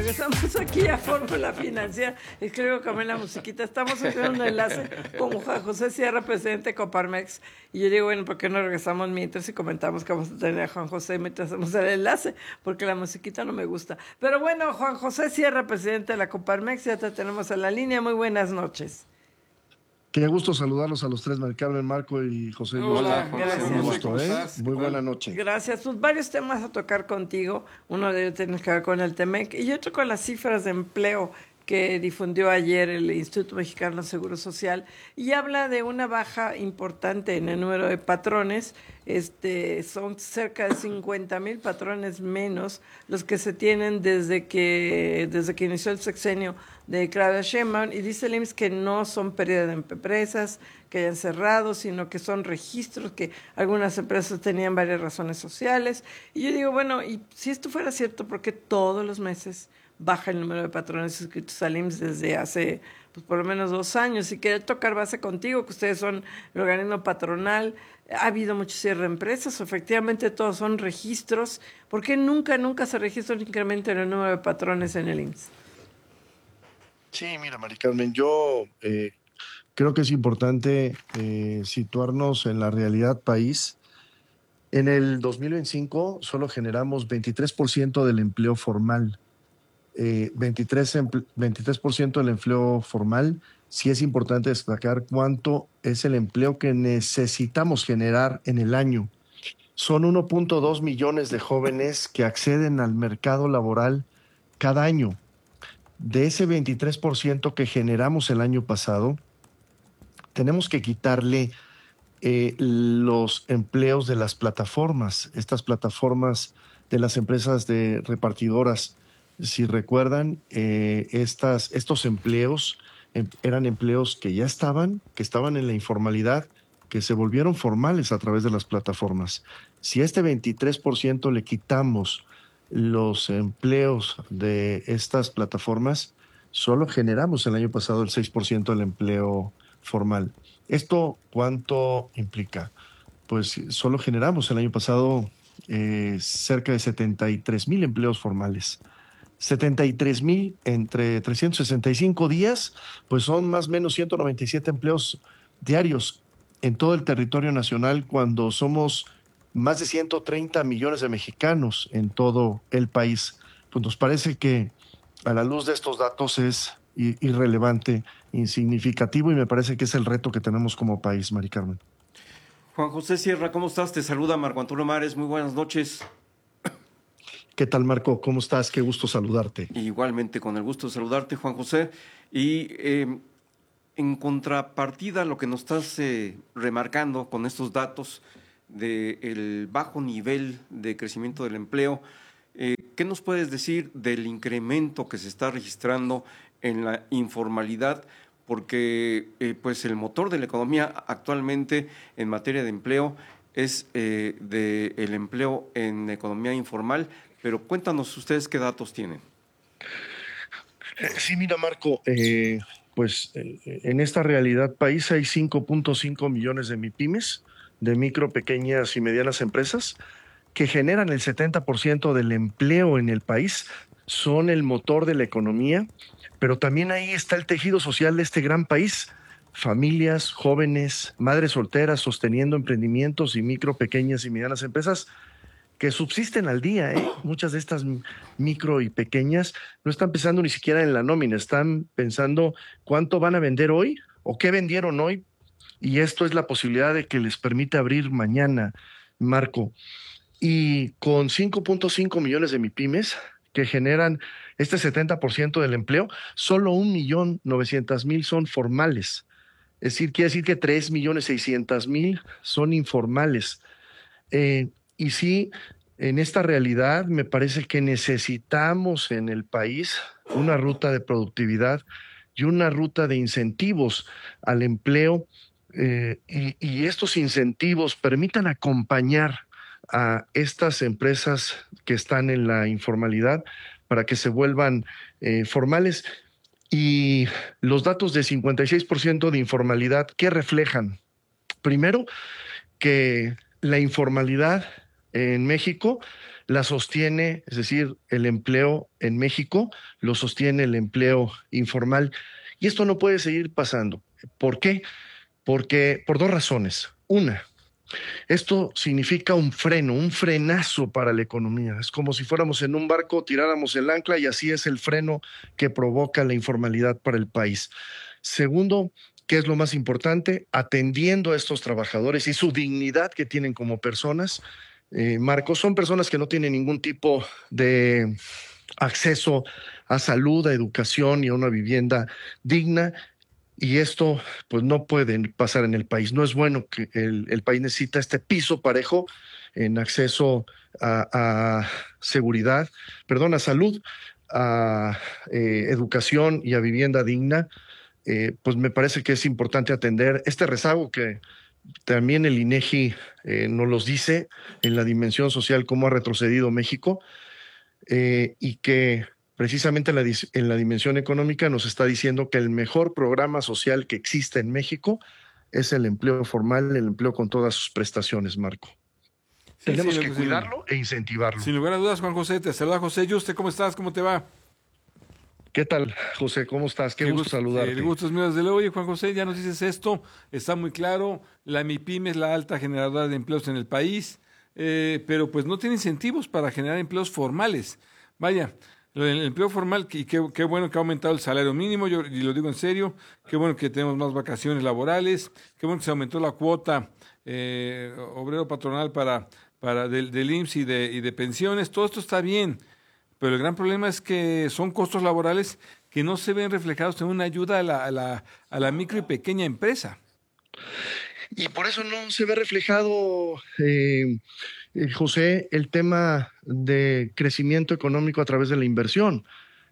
Regresamos aquí a Fórmula Financiera. Escribo con la musiquita. Estamos haciendo un enlace con Juan José Sierra, presidente de Coparmex. Y yo digo, bueno, ¿por qué no regresamos mientras y comentamos que vamos a tener a Juan José mientras hacemos el enlace? Porque la musiquita no me gusta. Pero bueno, Juan José Sierra, presidente de la Coparmex, ya te tenemos en la línea. Muy buenas noches. Qué gusto saludarlos a los tres, Mari Carmen, Marco y José Luis. Hola, gracias. Un gusto, Muy buena noche. Gracias. Pues varios temas a tocar contigo. Uno de ellos tiene que ver con el TEMEC y otro con las cifras de empleo que difundió ayer el Instituto Mexicano del Seguro Social y habla de una baja importante en el número de patrones. Son cerca de 50,000 patrones menos los que se tienen desde que inició el sexenio de Claudia Sheinbaum, y dice el IMSS que no son pérdidas de empresas que hayan cerrado, sino que son registros, que algunas empresas tenían varias razones sociales. Y yo digo, bueno, y si esto fuera cierto, ¿por qué todos los meses baja el número de patrones inscritos al IMSS desde hace pues por lo menos 2 años? Y quería tocar base contigo, que ustedes son el organismo patronal. Ha habido mucho cierre de empresas, efectivamente todos son registros. ¿Por qué nunca se registra un incremento en el número de patrones en el IMSS? Sí, mira, Mari Carmen, yo creo que es importante situarnos en la realidad país. En el 2025 solo generamos 23% del empleo formal. 23% del empleo formal. Sí es importante destacar cuánto es el empleo que necesitamos generar en el año. Son 1.2 millones de jóvenes que acceden al mercado laboral cada año. De ese 23% que generamos el año pasado, tenemos que quitarle los empleos de las plataformas, estas plataformas de las empresas de repartidoras. Si recuerdan, estos empleos eran empleos que ya estaban en la informalidad, que se volvieron formales a través de las plataformas. Si a este 23% le quitamos los empleos de estas plataformas, solo generamos el año pasado el 6% del empleo formal. ¿Esto cuánto implica? Pues solo generamos el año pasado cerca de 73,000 empleos formales. 73,000 entre 365 días, pues son más o menos 197 empleos diarios en todo el territorio nacional, cuando somos más de 130 millones de mexicanos en todo el país. Pues nos parece que a la luz de estos datos es irrelevante, insignificativo, y me parece que es el reto que tenemos como país, Mari Carmen. Juan José Sierra, ¿cómo estás? Te saluda Marco Antonio Mares, muy buenas noches. ¿Qué tal, Marco? ¿Cómo estás? Qué gusto saludarte. Igualmente, con el gusto de saludarte, Juan José. Y en contrapartida, lo que nos estás remarcando con estos datos del bajo nivel de crecimiento del empleo, ¿qué nos puedes decir del incremento que se está registrando en la informalidad? Porque pues el motor de la economía actualmente en materia de empleo es el empleo en economía informal, pero cuéntanos ustedes qué datos tienen. Sí, mira, Marco, en esta realidad país hay 5.5 millones de MIPYMES, de micro, pequeñas y medianas empresas, que generan el 70% del empleo en el país, son el motor de la economía, pero también ahí está el tejido social de este gran país. Familias, jóvenes, madres solteras sosteniendo emprendimientos y micro, pequeñas y medianas empresas que subsisten al día. Muchas de estas micro y pequeñas no están pensando ni siquiera en la nómina, están pensando cuánto van a vender hoy o qué vendieron hoy, y esto es la posibilidad de que les permite abrir mañana, Marco. Y con 5.5 millones de MIPYMES que generan este 70% del empleo, solo 1.900.000 son formales. Es decir, quiere decir que 3.600.000 son informales. Y sí, en esta realidad me parece que necesitamos en el país una ruta de productividad y una ruta de incentivos al empleo, y estos incentivos permitan acompañar a estas empresas que están en la informalidad para que se vuelvan formales. Y los datos de 56% de informalidad, ¿qué reflejan? Primero, que la informalidad en México la sostiene, es decir, el empleo en México lo sostiene el empleo informal. Y esto no puede seguir pasando. ¿Por qué? Porque por dos razones. Una, esto significa un freno, un frenazo para la economía. Es como si fuéramos en un barco, tiráramos el ancla y así es el freno que provoca la informalidad para el país. Segundo, ¿qué es lo más importante? Atendiendo a estos trabajadores y su dignidad que tienen como personas. Marcos, son personas que no tienen ningún tipo de acceso a salud, a educación y a una vivienda digna. Y esto, pues, no puede pasar en el país. No es bueno que el país necesita este piso parejo en acceso a seguridad, perdón, a salud, a educación y a vivienda digna. Pues me parece que es importante atender este rezago que también el INEGI nos los dice en la dimensión social, cómo ha retrocedido México, y que precisamente en la dimensión económica nos está diciendo que el mejor programa social que existe en México es el empleo formal, el empleo con todas sus prestaciones, Marco. Sí, Tenemos que cuidarlo e incentivarlo. Sin lugar a dudas, Juan José, te saluda José Yuste, ¿cómo estás? ¿Cómo te va? ¿Qué tal, José? ¿Cómo estás? Qué gusto saludarte. El gusto es mío, desde luego. Oye, Juan José, ya nos dices esto, está muy claro, la MIPYME es la alta generadora de empleos en el país, pero pues no tiene incentivos para generar empleos formales. Vaya, el empleo formal, y qué bueno que ha aumentado el salario mínimo, y lo digo en serio, qué bueno que tenemos más vacaciones laborales, qué bueno que se aumentó la cuota obrero patronal del IMSS y de pensiones, todo esto está bien. Pero el gran problema es que son costos laborales que no se ven reflejados en una ayuda a la micro y pequeña empresa. Y por eso no se ve reflejado, José, el tema de crecimiento económico a través de la inversión.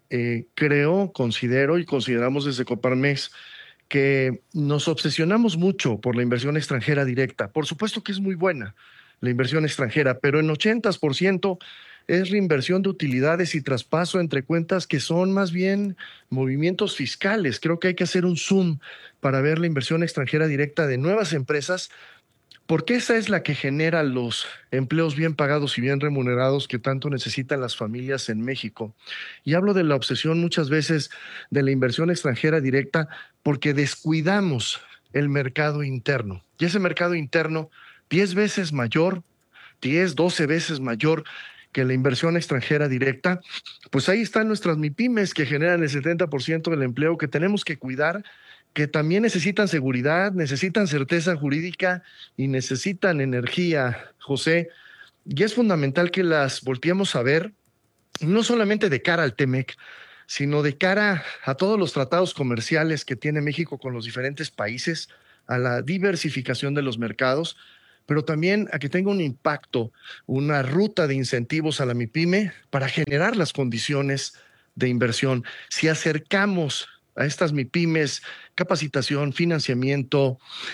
Considero y consideramos desde Coparmex que nos obsesionamos mucho por la inversión extranjera directa. Por supuesto que es muy buena la inversión extranjera, pero en 80% es reinversión de utilidades y traspaso entre cuentas que son más bien movimientos fiscales. Creo que hay que hacer un zoom para ver la inversión extranjera directa de nuevas empresas, porque esa es la que genera los empleos bien pagados y bien remunerados que tanto necesitan las familias en México. Y hablo de la obsesión muchas veces de la inversión extranjera directa porque descuidamos el mercado interno. Y ese mercado interno, 10 veces mayor, 10, 12 veces mayor que la inversión extranjera directa, pues ahí están nuestras MIPYMES que generan el 70% del empleo que tenemos que cuidar, que también necesitan seguridad, necesitan certeza jurídica y necesitan energía, José. Y es fundamental que las volteemos a ver, no solamente de cara al TEMEC, sino de cara a todos los tratados comerciales que tiene México con los diferentes países, a la diversificación de los mercados, pero también a que tenga un impacto, una ruta de incentivos a la MIPYME para generar las condiciones de inversión. Si acercamos a estas MIPYMES capacitación, financiamiento,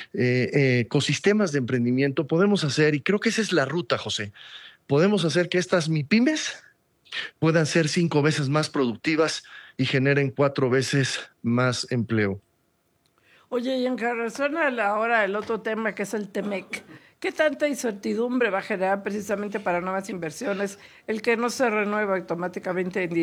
ecosistemas de emprendimiento, podemos hacer, y creo que esa es la ruta, José, podemos hacer que estas MIPYMES puedan ser 5 veces más productivas y generen 4 veces más empleo. Oye, y en relación ahora el otro tema que es el TEMEC, ¿qué tanta incertidumbre va a generar precisamente para nuevas inversiones el que no se renueva automáticamente en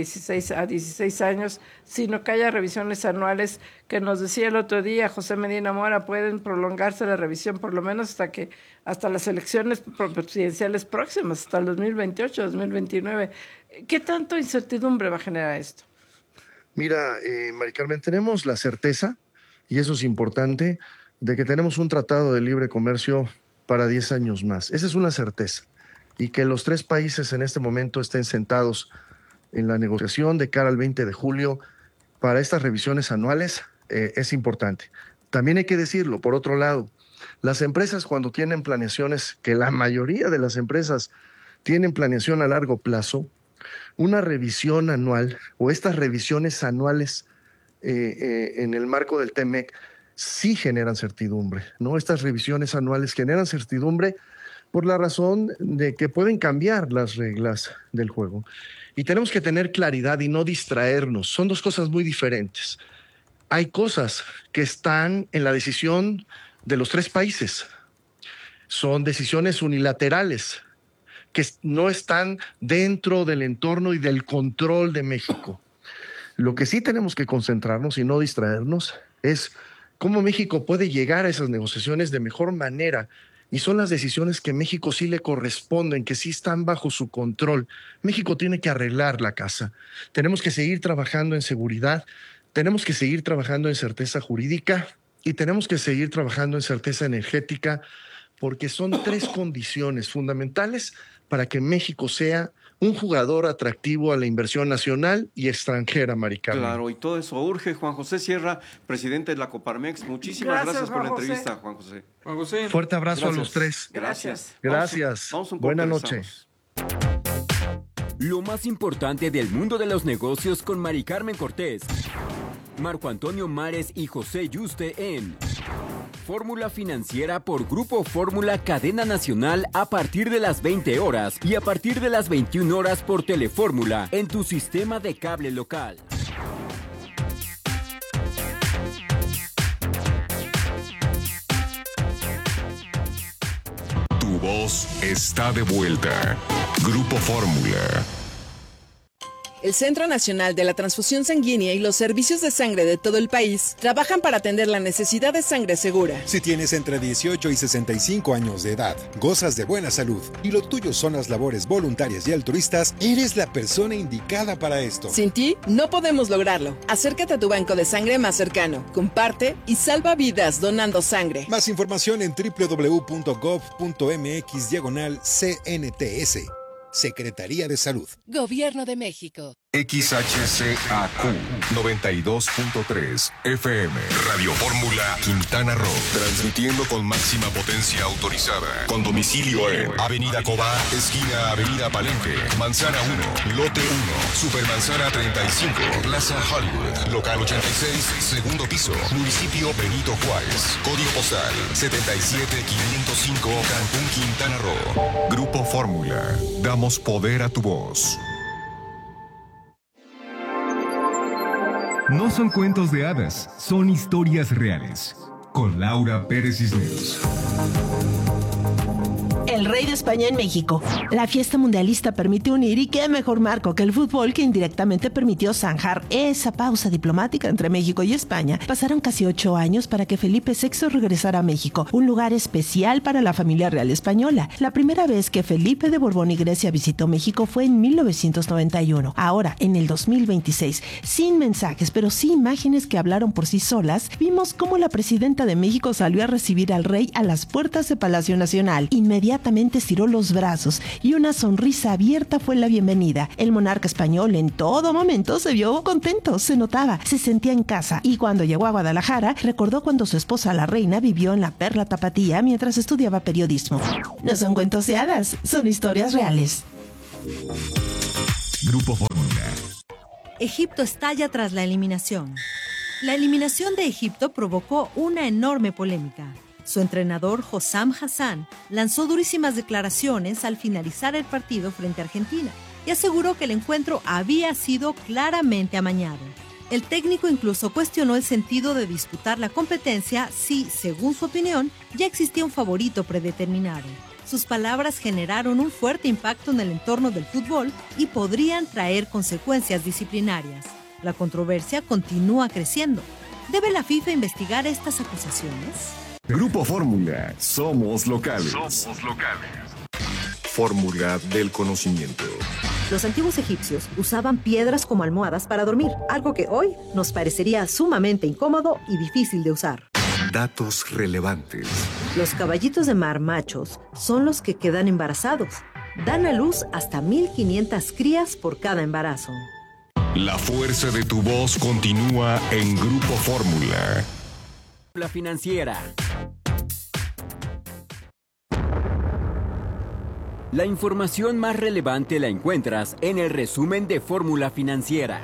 16 años, sino que haya revisiones anuales que nos decía el otro día José Medina Mora, pueden prolongarse la revisión por lo menos hasta las elecciones presidenciales próximas, hasta el 2028, 2029? ¿Qué tanto incertidumbre va a generar esto? Mira, Mari Carmen, tenemos la certeza, y eso es importante, de que tenemos un tratado de libre comercio para 10 años más. Esa es una certeza. Y que los 3 países en este momento estén sentados en la negociación de cara al 20 de julio para estas revisiones anuales es importante. También hay que decirlo, por otro lado, las empresas cuando tienen planeaciones, que la mayoría de las empresas tienen planeación a largo plazo, una revisión anual o estas revisiones anuales en el marco del TEMEC sí generan certidumbre, ¿no? Estas revisiones anuales generan certidumbre por la razón de que pueden cambiar las reglas del juego. Y tenemos que tener claridad y no distraernos. Son dos cosas muy diferentes. Hay cosas que están en la decisión de los 3 países. Son decisiones unilaterales que no están dentro del entorno y del control de México. Lo que sí tenemos que concentrarnos y no distraernos es cómo México puede llegar a esas negociaciones de mejor manera. Y son las decisiones que México sí le corresponden, que sí están bajo su control. México tiene que arreglar la casa. Tenemos que seguir trabajando en seguridad, tenemos que seguir trabajando en certeza jurídica y tenemos que seguir trabajando en certeza energética, porque son 3 condiciones fundamentales para que México sea un jugador atractivo a la inversión nacional y extranjera, Mari Carmen. Claro, y todo eso urge. Juan José Sierra, presidente de la Coparmex, muchísimas gracias por la entrevista, Juan José. Juan José. Fuerte abrazo Gracias. a los 3. Gracias. Gracias. Vamos un corte, Buenas noches. regresamos. Lo más importante del mundo de los negocios con Mari Carmen Cortés, Marco Antonio Mares y José Yuste en Fórmula Financiera por Grupo Fórmula Cadena Nacional a partir de las 20 horas y a partir de las 21 horas por Telefórmula en tu sistema de cable local. Tu voz está de vuelta. Grupo Fórmula. El Centro Nacional de la Transfusión Sanguínea y los servicios de sangre de todo el país trabajan para atender la necesidad de sangre segura. Si tienes entre 18 y 65 años de edad, gozas de buena salud y lo tuyo son las labores voluntarias y altruistas, eres la persona indicada para esto. Sin ti, no podemos lograrlo. Acércate a tu banco de sangre más cercano, comparte y salva vidas donando sangre. Más información en www.gov.mx/CNTS. Secretaría de Salud. Gobierno de México. XHCAQ 92.3 FM. Radio Fórmula Quintana Roo. Transmitiendo con máxima potencia autorizada. Con domicilio en Avenida Cobá, esquina Avenida Palenque, Manzana 1, Lote 1, Supermanzana 35, Plaza Hollywood, Local 86, segundo piso, Municipio Benito Juárez. Código postal 77505, Cancún, Quintana Roo. Grupo Fórmula. Damos poder a tu voz. No son cuentos de hadas, son historias reales. Con Laura Pérez Cisneros. El rey de España en México. La fiesta mundialista permitió unir, y qué mejor marco que el fútbol, que indirectamente permitió zanjar esa pausa diplomática entre México y España. Pasaron casi 8 años para que Felipe VI regresara a México, un lugar especial para la familia real española. La primera vez que Felipe de Borbón y Grecia visitó México fue en 1991. Ahora, en el 2026, sin mensajes, pero sí imágenes que hablaron por sí solas, vimos cómo la presidenta de México salió a recibir al rey a las puertas de Palacio Nacional. Inmediatamente estiró los brazos y una sonrisa abierta fue la bienvenida. El monarca español en todo momento se vio contento, se notaba, se sentía en casa, y cuando llegó a Guadalajara recordó cuando su esposa la reina vivió en la Perla Tapatía mientras estudiaba periodismo. No son cuentos de hadas, son historias reales. Grupo Fórmula. Egipto estalla tras la eliminación. La eliminación de Egipto provocó una enorme polémica. Su entrenador, Hossam Hassan, lanzó durísimas declaraciones al finalizar el partido frente a Argentina y aseguró que el encuentro había sido claramente amañado. El técnico incluso cuestionó el sentido de disputar la competencia si, según su opinión, ya existía un favorito predeterminado. Sus palabras generaron un fuerte impacto en el entorno del fútbol y podrían traer consecuencias disciplinarias. La controversia continúa creciendo. ¿Debe la FIFA investigar estas acusaciones? Grupo Fórmula. Somos locales. Fórmula del conocimiento. Los antiguos egipcios usaban piedras como almohadas para dormir, algo que hoy nos parecería sumamente incómodo y difícil de usar. Datos relevantes. Los caballitos de mar machos son los que quedan embarazados. Dan a luz hasta 1,500 crías por cada embarazo. La fuerza de tu voz continúa en Grupo Fórmula. La Financiera. La información más relevante la encuentras en el resumen de Fórmula Financiera.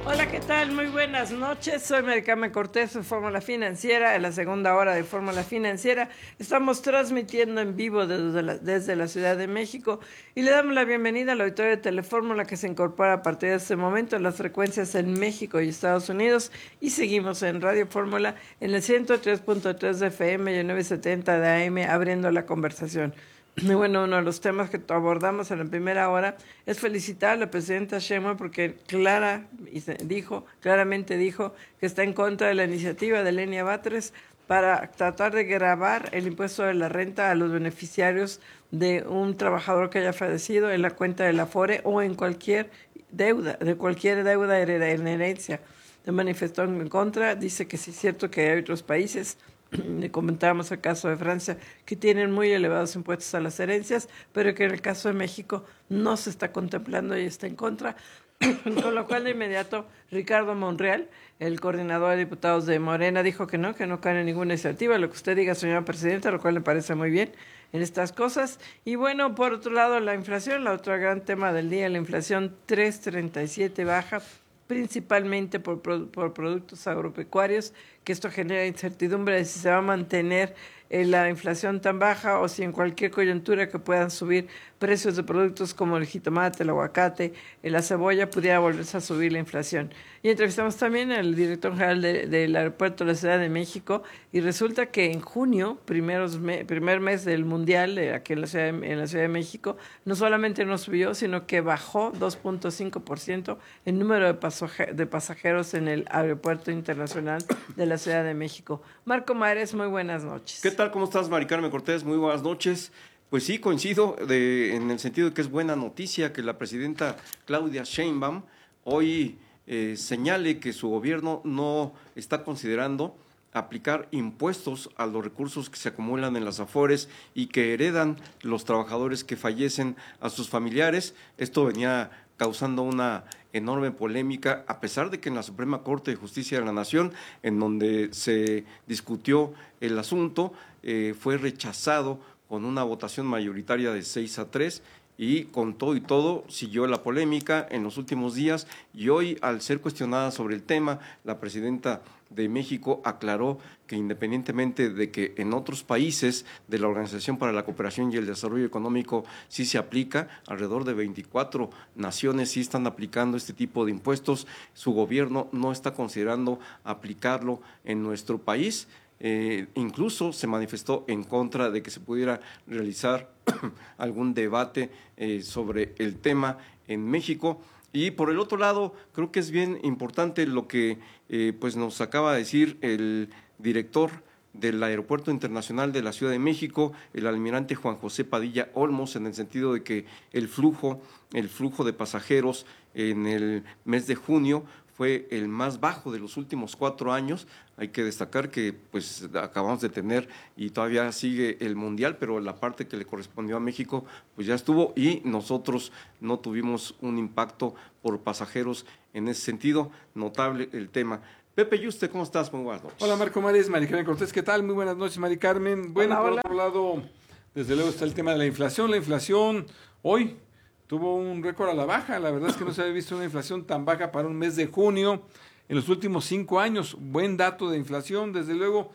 Hola, ¿qué tal? Muy buenas noches. Soy Mari Carmen Cortés de Fórmula Financiera. En la segunda hora de Fórmula Financiera estamos transmitiendo en vivo desde la Ciudad de México y le damos la bienvenida al auditorio de Telefórmula que se incorpora a partir de este momento en las frecuencias en México y Estados Unidos, y seguimos en Radio Fórmula en el 103.3 de FM y el 970 de AM abriendo la conversación. Y bueno, uno de los temas que abordamos en la primera hora es felicitar a la presidenta Sheinbaum porque claramente dijo que está en contra de la iniciativa de Lenia Batres para tratar de gravar el impuesto de la renta a los beneficiarios de un trabajador que haya fallecido en la cuenta de la Afore o en cualquier deuda en herencia. Se manifestó en contra, dice que sí es cierto que hay otros países, le comentábamos el caso de Francia, que tienen muy elevados impuestos a las herencias, pero que en el caso de México no se está contemplando y está en contra. Con lo cual, de inmediato, Ricardo Monreal, el coordinador de diputados de Morena, dijo que no cae en ninguna iniciativa, lo que usted diga, señora presidenta, lo cual le parece muy bien en estas cosas. Y bueno, por otro lado, la inflación, la otro gran tema del día, la inflación 3.37 baja, principalmente por productos agropecuarios, que esto genera incertidumbre de si se va a mantener la inflación tan baja o si en cualquier coyuntura que puedan subir precios de productos como el jitomate, el aguacate, la cebolla, pudiera volverse a subir la inflación. Y entrevistamos también al director general del aeropuerto de la Ciudad de México y resulta que en junio, primer mes del Mundial aquí en la Ciudad de México, no solamente no subió, sino que bajó 2.5% el número de pasajeros en el aeropuerto internacional de la Ciudad de México. Marco Mares, muy buenas noches. ¿Qué tal? ¿Cómo estás, Mari Carmen Cortés? Muy buenas noches. Pues sí, coincido en el sentido de que es buena noticia que la presidenta Claudia Sheinbaum hoy señale que su gobierno no está considerando aplicar impuestos a los recursos que se acumulan en las Afores y que heredan los trabajadores que fallecen a sus familiares. Esto venía causando una enorme polémica, a pesar de que en la Suprema Corte de Justicia de la Nación, en donde se discutió el asunto, fue rechazado con una votación mayoritaria de 6-3, y con todo y todo siguió la polémica en los últimos días, y hoy, al ser cuestionada sobre el tema, la presidenta de México aclaró que independientemente de que en otros países de la Organización para la Cooperación y el Desarrollo Económico sí se aplica, alrededor de 24 naciones sí están aplicando este tipo de impuestos, su gobierno no está considerando aplicarlo en nuestro país. Incluso se manifestó en contra de que se pudiera realizar algún debate sobre el tema en México. Y por el otro lado, creo que es bien importante lo que pues nos acaba de decir el director del Aeropuerto Internacional de la Ciudad de México, el almirante Juan José Padilla Olmos, en el sentido de que el flujo de pasajeros en el mes de junio fue el más bajo de los últimos 4 años. Hay que destacar que pues acabamos de tener y todavía sigue el Mundial, pero la parte que le correspondió a México pues ya estuvo y nosotros no tuvimos un impacto por pasajeros en ese sentido. Notable el tema. Pepe Yuste, ¿cómo estás? Muy buenas noches. Hola, Marco Mares, Mari Carmen Cortés, ¿qué tal? Muy buenas noches, Mari Carmen. Bueno, hola. Por otro lado, desde luego está el tema de la inflación. La inflación hoy tuvo un récord a la baja. La verdad es que no se había visto una inflación tan baja para un mes de junio en los últimos 5 años. Buen dato de inflación, desde luego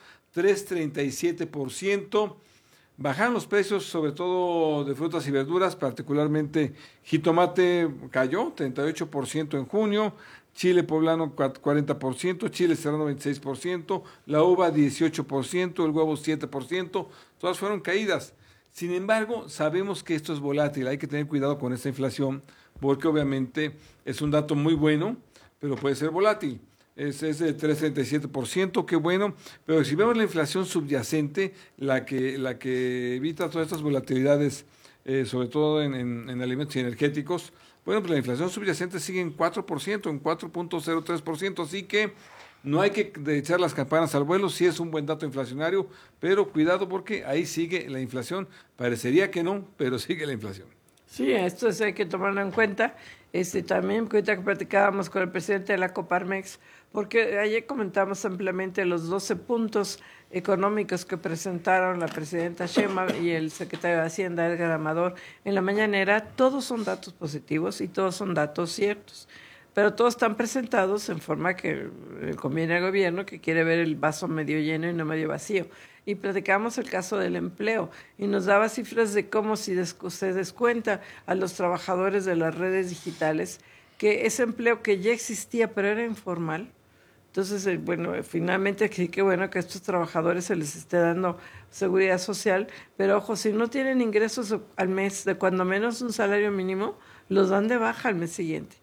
3.37%. Bajaron los precios, sobre todo de frutas y verduras, particularmente jitomate cayó 38% en junio, chile poblano 40%, chile serrano 26%, la uva 18%, el huevo 7%, todas fueron caídas. Sin embargo, sabemos que esto es volátil, hay que tener cuidado con esta inflación, porque obviamente es un dato muy bueno, pero puede ser volátil. Es de 3.37%, qué bueno, pero si vemos la inflación subyacente, la que evita todas estas volatilidades, sobre todo en alimentos y energéticos, bueno, pues la inflación subyacente sigue en 4%, en 4.03%, así que no hay que echar las campanas al vuelo, sí es un buen dato inflacionario, pero cuidado porque ahí sigue la inflación. Parecería que no, pero sigue la inflación. Sí, esto hay que tomarlo en cuenta. También, ahorita que platicábamos con el presidente de la Coparmex, porque ayer comentamos ampliamente los 12 puntos económicos que presentaron la presidenta Sheinbaum y el secretario de Hacienda, Edgar Amador, en la mañanera. Todos son datos positivos y todos son datos ciertos. pero todos están presentados en forma que conviene al gobierno, que quiere ver el vaso medio lleno y no medio vacío. Y platicamos el caso del empleo y nos daba cifras de cómo si se descuenta a los trabajadores de las redes digitales que ese empleo que ya existía pero era informal. Entonces, bueno, finalmente sí que bueno que a estos trabajadores se les esté dando seguridad social, pero ojo, si no tienen ingresos al mes de cuando menos un salario mínimo, los dan de baja al mes siguiente.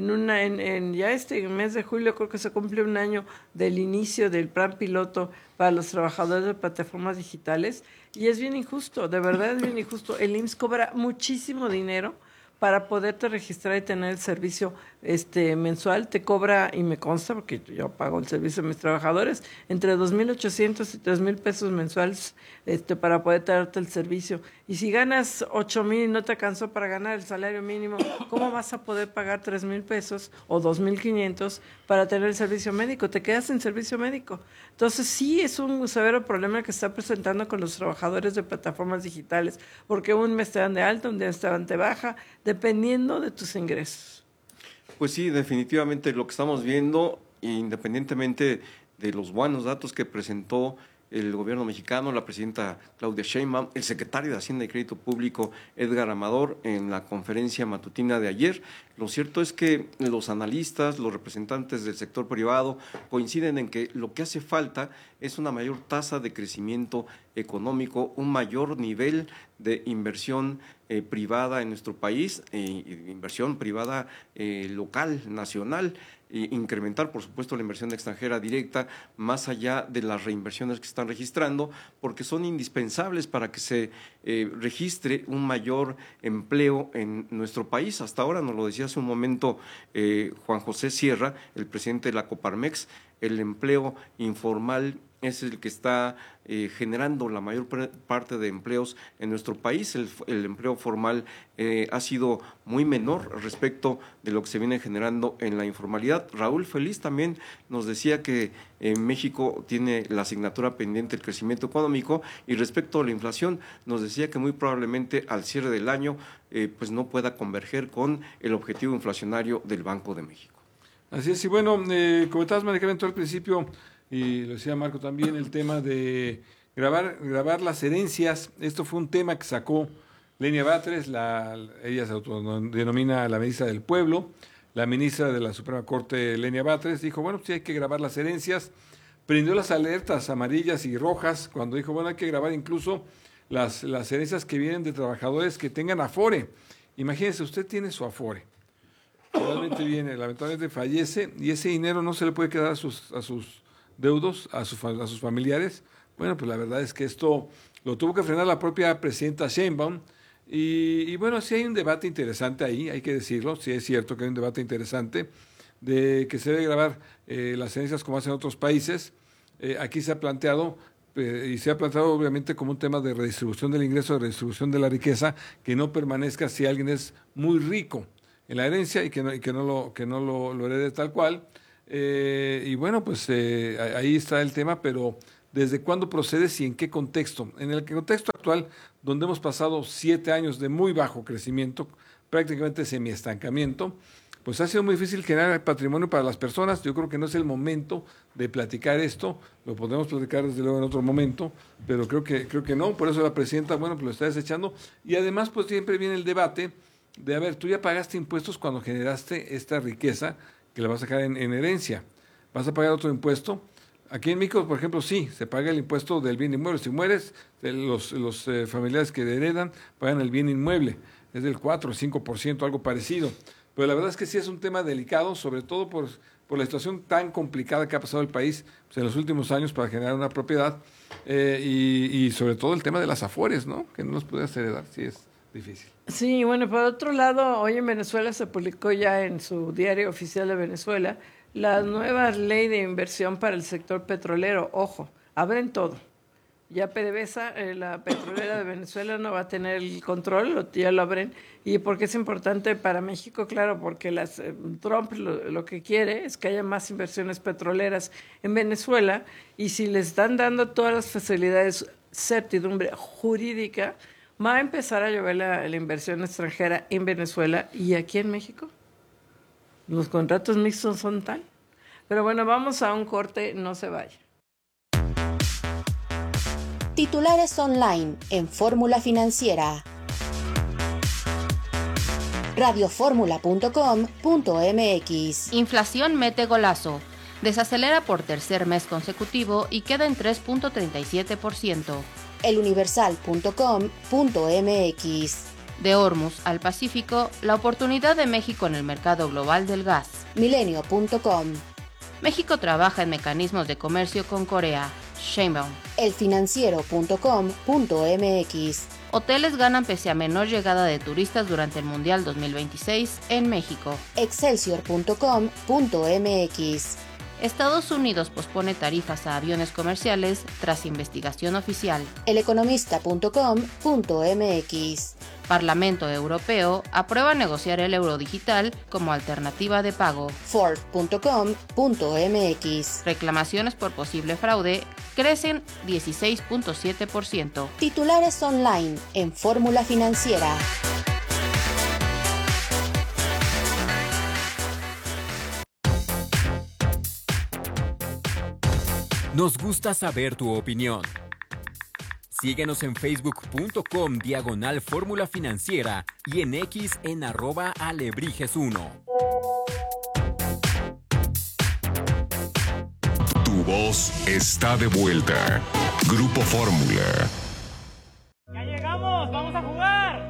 Ya este mes de julio creo que se cumple un año del inicio del plan piloto para los trabajadores de plataformas digitales y es bien injusto, de verdad es bien injusto. El IMSS cobra muchísimo dinero para poderte registrar y tener el servicio mensual. Te cobra, y me consta porque yo pago el servicio de mis trabajadores, entre 2,800 y 3,000 pesos mensuales para poder darte el servicio. Y si ganas 8,000 y no te alcanzó para ganar el salario mínimo, ¿cómo vas a poder pagar 3,000 pesos o 2,500 para tener el servicio médico? Te quedas sin servicio médico. Entonces sí es un severo problema que está presentando con los trabajadores de plataformas digitales, porque un mes te dan de alta, un mes te dan de baja, dependiendo de tus ingresos. Pues sí, definitivamente lo que estamos viendo, independientemente de los buenos datos que presentó el gobierno mexicano, la presidenta Claudia Sheinbaum, el secretario de Hacienda y Crédito Público Edgar Amador en la conferencia matutina de ayer, lo cierto es que los analistas, los representantes del sector privado coinciden en que lo que hace falta es una mayor tasa de crecimiento económico, un mayor nivel de inversión privada en nuestro país, inversión privada local, nacional, incrementar, por supuesto, la inversión extranjera directa, más allá de las reinversiones que se están registrando, porque son indispensables para que se registre un mayor empleo en nuestro país. Hasta ahora, nos lo decía hace un momento Juan José Sierra, el presidente de la Coparmex, el empleo informal es el que está generando la mayor parte de empleos en nuestro país. El empleo formal ha sido muy menor respecto de lo que se viene generando en la informalidad. Raúl Feliz también nos decía que México tiene la asignatura pendiente del crecimiento económico, y respecto a la inflación nos decía que muy probablemente al cierre del año pues no pueda converger con el objetivo inflacionario del Banco de México. Así es, y bueno, comentabas, Maricruz, al principio, y lo decía Marco también, el tema de grabar las herencias. Esto fue un tema que sacó Lenia Batres, ella se autodenomina la ministra del Pueblo, la ministra de la Suprema Corte, Lenia Batres, dijo, bueno, sí hay que grabar las herencias, prendió las alertas amarillas y rojas cuando dijo, bueno, hay que grabar incluso las herencias que vienen de trabajadores que tengan afore. Imagínense, usted tiene su afore, realmente viene, lamentablemente fallece, y ese dinero no se le puede quedar a sus deudos, a sus familiares. Bueno, pues la verdad es que esto lo tuvo que frenar la propia presidenta Sheinbaum, y bueno, sí hay un debate interesante ahí, hay que decirlo, sí es cierto que hay un debate interesante de que se debe grabar las herencias como hacen otros países. Aquí se ha planteado, y se ha planteado obviamente como un tema de redistribución del ingreso, de redistribución de la riqueza, que no permanezca si alguien es muy rico en la herencia y que no lo herede tal cual. Y bueno, pues ahí está el tema, pero ¿desde cuándo procedes y en qué contexto? En el contexto actual, donde hemos pasado 7 años de muy bajo crecimiento, prácticamente semiestancamiento, pues ha sido muy difícil generar patrimonio para las personas. Yo creo que no es el momento de platicar esto, lo podemos platicar desde luego en otro momento, pero creo que no, por eso la presidenta, bueno, pues lo está desechando. Y además, pues siempre viene el debate de, a ver, tú ya pagaste impuestos cuando generaste esta riqueza que la vas a dejar en herencia. ¿Vas a pagar otro impuesto? Aquí en México, por ejemplo, sí, se paga el impuesto del bien inmueble. Si mueres, los familiares que heredan pagan el bien inmueble. Es del 4 o 5%, algo parecido. Pero la verdad es que sí es un tema delicado, sobre todo por la situación tan complicada que ha pasado el país pues, en los últimos años para generar una propiedad, y sobre todo el tema de las afores, ¿no? Que no los puedes heredar, sí es difícil. Sí, bueno, por otro lado, hoy en Venezuela se publicó ya en su diario oficial de Venezuela la nueva ley de inversión para el sector petrolero. Ojo, abren todo. Ya PDVSA, la petrolera de Venezuela, no va a tener el control, ya lo abren. ¿Y por qué es importante para México? Claro, porque Trump lo que quiere es que haya más inversiones petroleras en Venezuela, y si le están dando todas las facilidades, certidumbre jurídica, va a empezar a llover la inversión extranjera en Venezuela y aquí en México. Los contratos mixtos son tal. Pero bueno, vamos a un corte, no se vaya. Titulares online en Fórmula Financiera. radioformula.com.mx. Inflación mete golazo. Desacelera por tercer mes consecutivo y queda en 3.37%. eluniversal.com.mx. De Hormuz al Pacífico, la oportunidad de México en el mercado global del gas. Milenio.com. México trabaja en mecanismos de comercio con Corea. Sheinbaum. elfinanciero.com.mx. Hoteles ganan pese a menor llegada de turistas durante el Mundial 2026 en México. Excelsior.com.mx. Estados Unidos pospone tarifas a aviones comerciales tras investigación oficial. eleconomista.com.mx. Parlamento Europeo aprueba negociar el euro digital como alternativa de pago. Ford.com.mx. Reclamaciones por posible fraude crecen 16.7%. Titulares online en Fórmula Financiera. Nos gusta saber tu opinión. Síguenos en facebook.com/Fórmula Financiera y en X en @Alebrijes1. Tu voz está de vuelta. Grupo Fórmula. ¡Ya llegamos! ¡Vamos a jugar!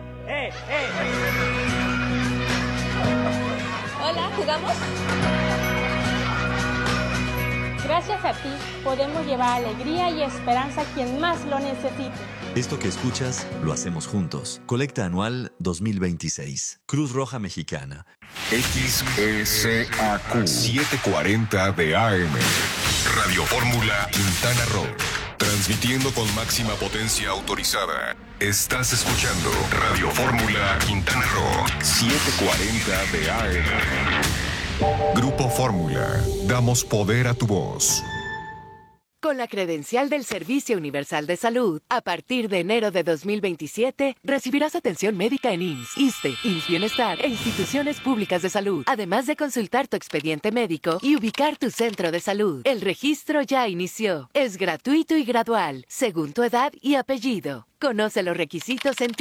Hola, ¿jugamos? Gracias a ti podemos llevar alegría y esperanza a quien más lo necesite. Esto que escuchas lo hacemos juntos. Colecta anual 2026. Cruz Roja Mexicana. XECAQ 740 de AM. Radio Fórmula Quintana Roo. Transmitiendo con máxima potencia autorizada. Estás escuchando Radio Fórmula Quintana Roo 740 de AM. Grupo Fórmula. Damos poder a tu voz. Con la credencial del Servicio Universal de Salud, a partir de enero de 2027, recibirás atención médica en IMSS, ISSSTE, IMSS Bienestar e instituciones públicas de salud, además de consultar tu expediente médico y ubicar tu centro de salud. El registro ya inició. Es gratuito y gradual, según tu edad y apellido. Conoce los requisitos en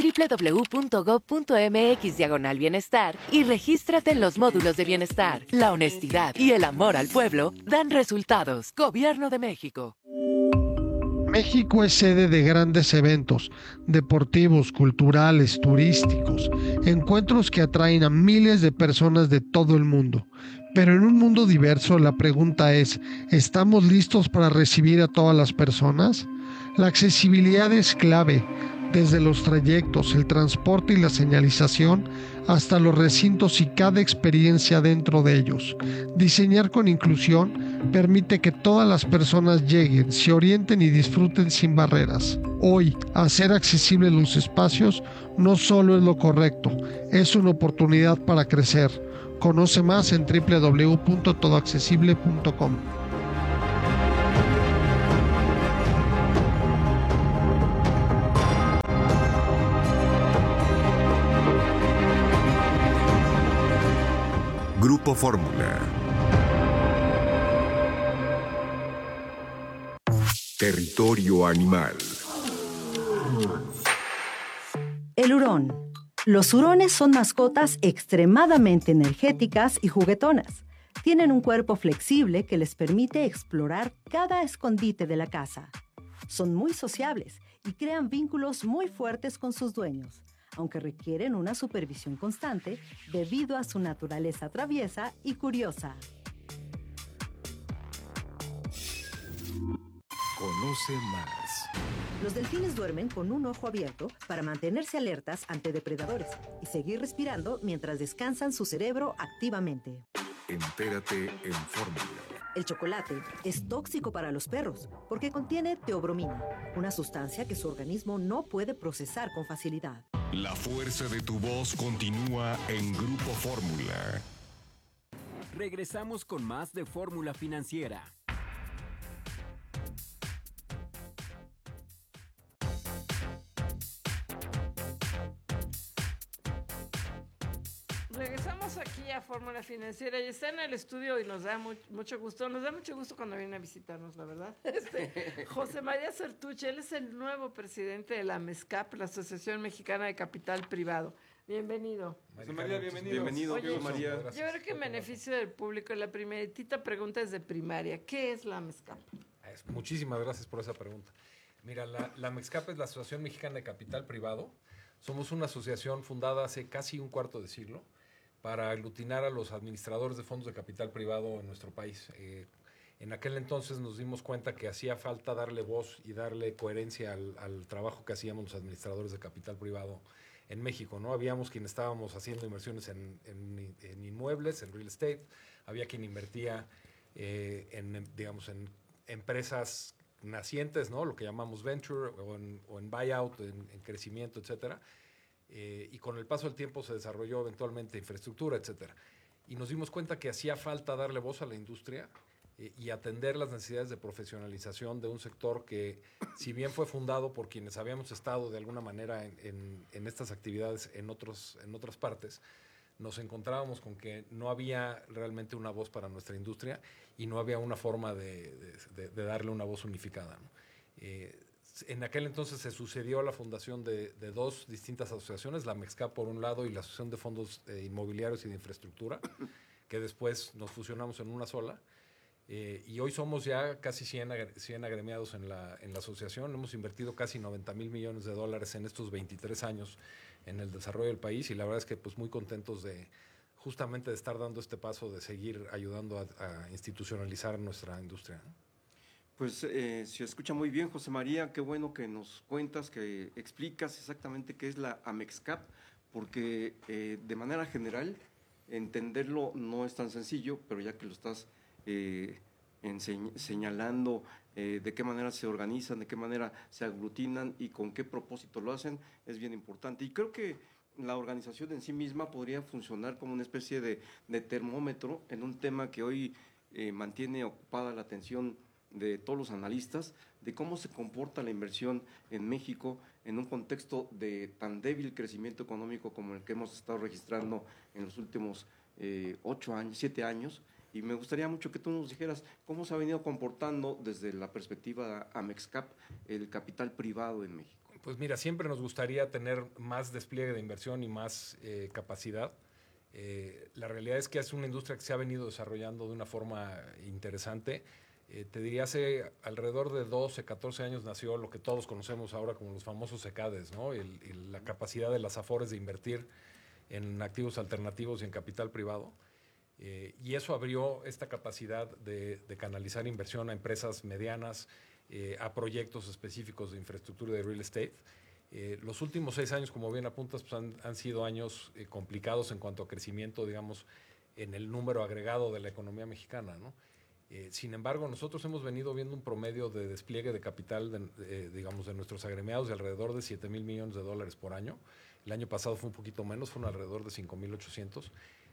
www.gov.mx/bienestar y regístrate en los módulos de bienestar. La honestidad y el amor al pueblo dan resultados. Gobierno de México. México es sede de grandes eventos deportivos, culturales, turísticos, encuentros que atraen a miles de personas de todo el mundo. Pero en un mundo diverso, la pregunta es, ¿estamos listos para recibir a todas las personas? La accesibilidad es clave, desde los trayectos, el transporte y la señalización, hasta los recintos y cada experiencia dentro de ellos. Diseñar con inclusión permite que todas las personas lleguen, se orienten y disfruten sin barreras. Hoy, hacer accesibles los espacios no solo es lo correcto, es una oportunidad para crecer. Conoce más en www.todoaccesible.com. Grupo Fórmula. Territorio animal. El hurón. Los hurones son mascotas extremadamente energéticas y juguetonas. Tienen un cuerpo flexible que les permite explorar cada escondite de la casa. Son muy sociables y crean vínculos muy fuertes con sus dueños, aunque requieren una supervisión constante debido a su naturaleza traviesa y curiosa. Conoce más. Los delfines duermen con un ojo abierto para mantenerse alertas ante depredadores y seguir respirando mientras descansan su cerebro activamente. Entérate en Fórmula. El chocolate es tóxico para los perros porque contiene teobromina, una sustancia que su organismo no puede procesar con facilidad. La fuerza de tu voz continúa en Grupo Fórmula. Regresamos con más de Fórmula Financiera. Regresamos aquí a Fórmula Financiera y está en el estudio y nos da mucho gusto. Nos da mucho gusto cuando viene a visitarnos, la verdad. José María Certuche, él es el nuevo presidente de la MESCAP, la Asociación Mexicana de Capital Privado. Bienvenido. José María, bienvenido. Bienvenido, Oye, María. Yo creo que en beneficio del público, la primeritita pregunta es de primaria. ¿Qué es la MESCAP? Muchísimas gracias por esa pregunta. Mira, la MEXCAP es la Asociación Mexicana de Capital Privado. Somos una asociación fundada hace casi un cuarto de siglo para aglutinar a los administradores de fondos de capital privado en nuestro país. En aquel entonces nos dimos cuenta que hacía falta darle voz y darle coherencia al trabajo que hacíamos los administradores de capital privado en México, ¿no? Habíamos quien estábamos haciendo inversiones en inmuebles, en real estate, había quien invertía en empresas nacientes, ¿no? Lo que llamamos venture o en buyout, en crecimiento, etcétera. Y con el paso del tiempo se desarrolló eventualmente infraestructura, etcétera. Y nos dimos cuenta que hacía falta darle voz a la industria y atender las necesidades de profesionalización de un sector que, si bien fue fundado por quienes habíamos estado de alguna manera en estas actividades en otras partes, nos encontrábamos con que no había realmente una voz para nuestra industria y no había una forma de darle una voz unificada, ¿no? En aquel entonces se sucedió la fundación de dos distintas asociaciones, la MEXCAP por un lado y la Asociación de Fondos Inmobiliarios y de Infraestructura, que después nos fusionamos en una sola. Y hoy somos ya casi 100 agremiados en la asociación. Hemos invertido casi $90 mil millones en estos 23 años en el desarrollo del país y la verdad es que pues muy contentos de justamente de estar dando este paso, de seguir ayudando a institucionalizar nuestra industria, ¿no? Pues se escucha muy bien, José María, qué bueno que nos cuentas, que explicas exactamente qué es la AMEXCAP, porque de manera general entenderlo no es tan sencillo, pero ya que lo estás señalando de qué manera se organizan, de qué manera se aglutinan y con qué propósito lo hacen, es bien importante. Y creo que la organización en sí misma podría funcionar como una especie de termómetro en un tema que hoy mantiene ocupada la atención de todos los analistas, de cómo se comporta la inversión en México en un contexto de tan débil crecimiento económico como el que hemos estado registrando en los últimos 7 años. Y me gustaría mucho que tú nos dijeras cómo se ha venido comportando desde la perspectiva AMEXCAP el capital privado en México. Pues mira, siempre nos gustaría tener más despliegue de inversión y más capacidad. La realidad es que es una industria que se ha venido desarrollando de una forma interesante. Te diría, hace alrededor de 12, 14 años nació lo que todos conocemos ahora como los famosos ECADES, ¿no? La capacidad de las AFORES de invertir en activos alternativos y en capital privado. Y eso abrió esta capacidad de canalizar inversión a empresas medianas, a proyectos específicos de infraestructura y de real estate. Los últimos 6 años, como bien apuntas, pues han sido años complicados en cuanto a crecimiento, digamos, en el número agregado de la economía mexicana, ¿no? Sin embargo, nosotros hemos venido viendo un promedio de despliegue de capital, digamos, de nuestros agremiados de alrededor de $7 mil millones por año. El año pasado fue un poquito menos, fueron alrededor de 5,800.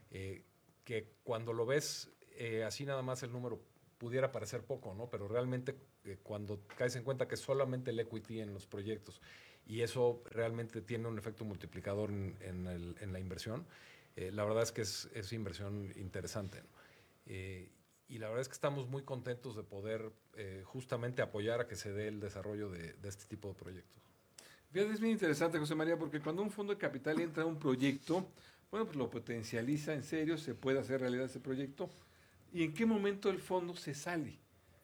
Que cuando lo ves así nada más el número pudiera parecer poco, ¿no? Pero realmente cuando caes en cuenta que solamente el equity en los proyectos y eso realmente tiene un efecto multiplicador en la inversión, la verdad es que es inversión interesante, ¿no? Y la verdad es que estamos muy contentos de poder justamente apoyar a que se dé el desarrollo de este tipo de proyectos. Fíjate, es bien interesante, José María, porque cuando un fondo de capital entra a un proyecto, bueno, pues lo potencializa en serio, se puede hacer realidad ese proyecto. ¿Y en qué momento el fondo se sale?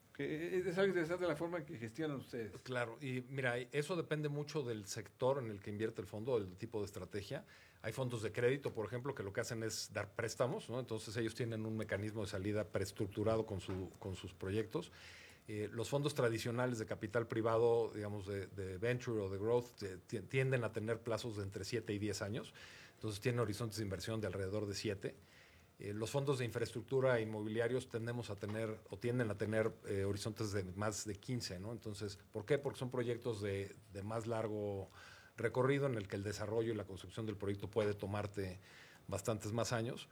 Es algo interesante la forma en que gestionan ustedes. Claro, y mira, eso depende mucho del sector en el que invierte el fondo, del tipo de estrategia. Hay fondos de crédito, por ejemplo, que lo que hacen es dar préstamos, ¿no? Entonces ellos tienen un mecanismo de salida preestructurado con sus proyectos. Los fondos tradicionales de capital privado, digamos, de venture o de growth, tienden a tener plazos de entre 7 y 10 años. Entonces tienen horizontes de inversión de alrededor de 7. Los fondos de infraestructura inmobiliarios tienden a tener horizontes de más de 15, ¿no? Entonces, ¿por qué? Porque son proyectos de más largo recorrido en el que el desarrollo y la construcción del proyecto puede tomarte bastantes más años.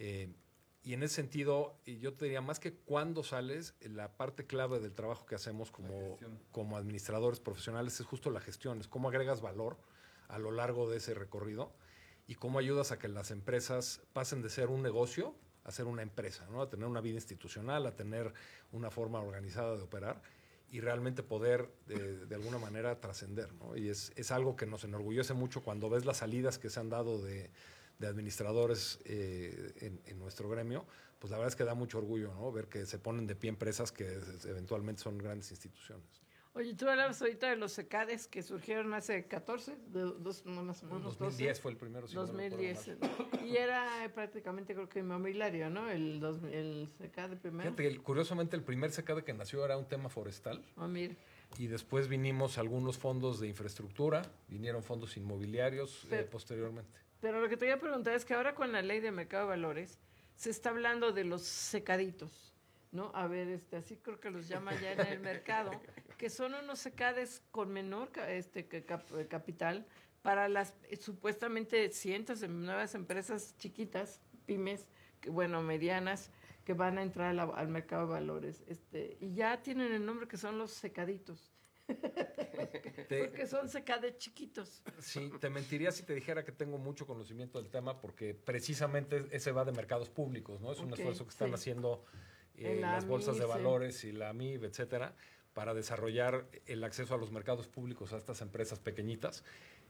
Y en ese sentido, yo te diría, más que cuándo sales, la parte clave del trabajo que hacemos como administradores profesionales es justo la gestión, es cómo agregas valor a lo largo de ese recorrido. y cómo ayudas a que las empresas pasen de ser un negocio a ser una empresa, ¿no? A tener una vida institucional, a tener una forma organizada de operar y realmente poder de alguna manera trascender, ¿no? Y es algo que nos enorgullece mucho cuando ves las salidas que se han dado de administradores en nuestro gremio, pues la verdad es que da mucho orgullo, ¿no? Ver que se ponen de pie empresas que eventualmente son grandes instituciones. Oye, tú hablabas ahorita de los SECADES que surgieron hace 14, no más o menos 2010 12. Fue el primero. Si 2010. No y era prácticamente, creo que inmobiliario, ¿no? El SECADE primero. Fíjate que curiosamente el primer SECADE que nació era un tema forestal. Mira. Y después vinimos algunos fondos de infraestructura, vinieron fondos inmobiliarios posteriormente. Pero lo que te voy a preguntar es que ahora con la ley de mercado de valores se está hablando de los secaditos, ¿no? A ver, así creo que los llama ya en el mercado, que son unos secades con menor capital para las supuestamente cientos de nuevas empresas chiquitas, pymes, medianas, que van a entrar al mercado de valores. Y ya tienen el nombre que son los secaditos. Porque son secades chiquitos. Sí, te mentiría si te dijera que tengo mucho conocimiento del tema, porque precisamente ese va de mercados públicos, ¿no? Es un esfuerzo que están haciendo las bolsas de valores y la AMIB, etcétera, para desarrollar el acceso a los mercados públicos a estas empresas pequeñitas.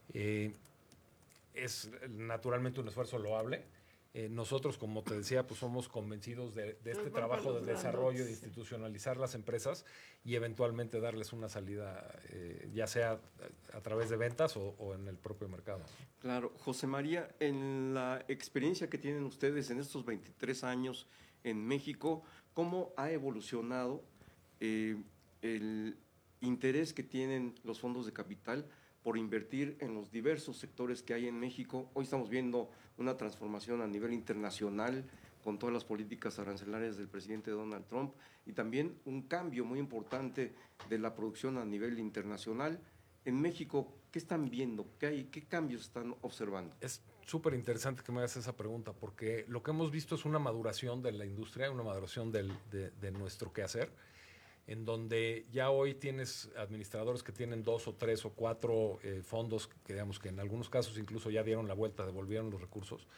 Es naturalmente un esfuerzo loable. Nosotros, como te decía, pues somos convencidos de este trabajo de desarrollo, de institucionalizar las empresas y eventualmente darles una salida, ya sea a través de ventas o en el propio mercado. Claro. José María, en la experiencia que tienen ustedes en estos 23 años en México, ¿cómo ha evolucionado el interés que tienen los fondos de capital por invertir en los diversos sectores que hay en México? Hoy estamos viendo una transformación a nivel internacional con todas las políticas arancelarias del presidente Donald Trump y también un cambio muy importante de la producción a nivel internacional. En México, ¿qué están viendo? ¿Qué cambios están observando? Es súper interesante que me hagas esa pregunta, porque lo que hemos visto es una maduración de la industria, una maduración de nuestro quehacer, en donde ya hoy tienes administradores que tienen 2 o 3 o 4 fondos que, digamos, que en algunos casos incluso ya dieron la vuelta, devolvieron los recursos,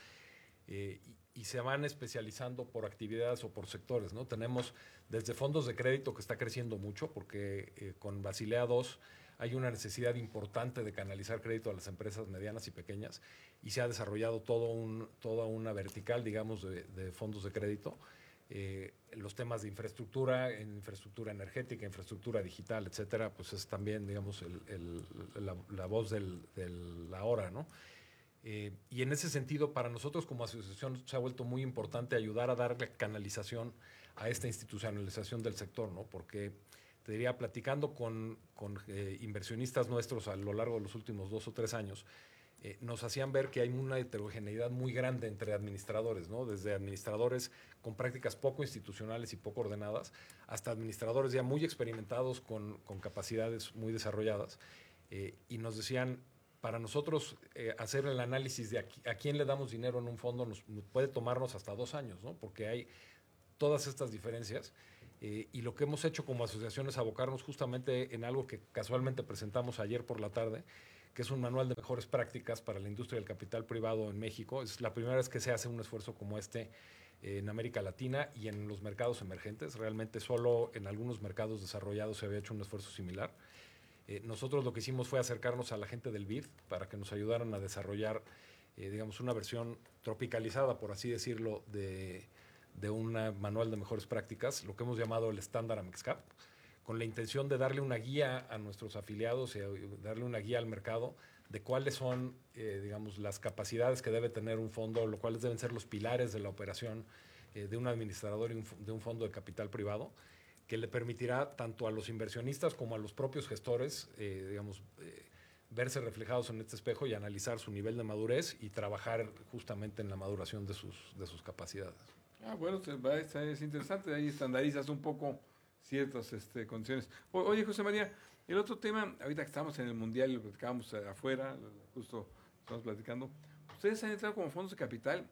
y se van especializando por actividades o por sectores, ¿no? Tenemos desde fondos de crédito, que está creciendo mucho, porque con Basilea II hay una necesidad importante de canalizar crédito a las empresas medianas y pequeñas, y se ha desarrollado toda una vertical, digamos, de fondos de crédito. Los temas de infraestructura energética, infraestructura digital, etcétera, pues es también, digamos, la voz del ahora, ¿no? Y en ese sentido, para nosotros como asociación se ha vuelto muy importante ayudar a darle canalización a esta institucionalización del sector, ¿no? Porque te diría, platicando con inversionistas nuestros a lo largo de los últimos 2 o 3 años, nos hacían ver que hay una heterogeneidad muy grande entre administradores, ¿no? Desde administradores con prácticas poco institucionales y poco ordenadas, hasta administradores ya muy experimentados con capacidades muy desarrolladas. Y nos decían, para nosotros hacer el análisis de a quién le damos dinero en un fondo nos puede tomarnos hasta 2 años, ¿no? Porque hay todas estas diferencias. Y lo que hemos hecho como asociación es abocarnos justamente en algo que casualmente presentamos ayer por la tarde, que es un manual de mejores prácticas para la industria del capital privado en México. Es la primera vez que se hace un esfuerzo como este en América Latina y en los mercados emergentes. Realmente solo en algunos mercados desarrollados se había hecho un esfuerzo similar. Nosotros lo que hicimos fue acercarnos a la gente del BID para que nos ayudaran a desarrollar, digamos, una versión tropicalizada, por así decirlo, de un manual de mejores prácticas, lo que hemos llamado el estándar Amexcap, con la intención de darle una guía a nuestros afiliados y darle una guía al mercado de cuáles son, digamos, las capacidades que debe tener un fondo, lo cuales deben ser los pilares de la operación de un administrador y de un fondo de capital privado, que le permitirá tanto a los inversionistas como a los propios gestores, digamos, verse reflejados en este espejo y analizar su nivel de madurez y trabajar justamente en la maduración de sus capacidades. Bueno, es interesante, ahí estandarizas un poco ciertas condiciones. Oye, José María, el otro tema, ahorita que estamos en el Mundial, lo platicábamos afuera, justo estamos platicando, ustedes han entrado como fondos de capital